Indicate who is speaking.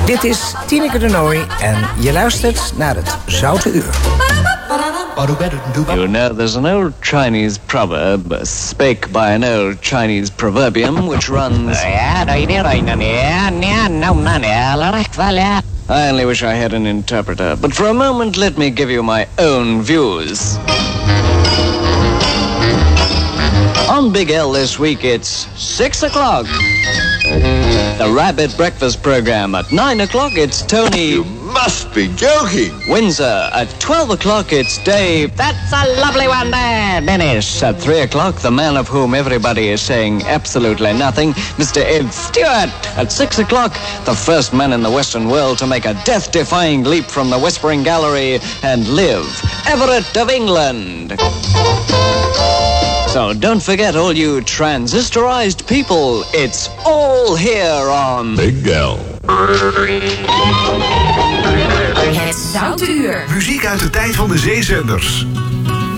Speaker 1: Dit is Tineke de Nooi en je luistert naar het Zoute Uur.
Speaker 2: You know, there's an old Chinese proverb, spake by an old Chinese proverbium, which runs... I only wish I had an interpreter, but for a moment let me give you my own views. On Big L this week, it's 6 o'clock. The Rabbit Breakfast Program. At 9 o'clock, it's Tony...
Speaker 3: You must be joking.
Speaker 2: Windsor. At 12 o'clock, it's Dave... That's a lovely one there, Dennis. At 3 o'clock, the man of whom everybody is saying absolutely nothing, Mr. Ed Stewart. At 6 o'clock, the first man in the Western world to make a death-defying leap from the Whispering Gallery and live, Everett of England. So don't forget, all you transistorized people, it's all here on
Speaker 3: Big L.
Speaker 4: Het Zoute Uur.
Speaker 5: Muziek uit de tijd van de zeezenders.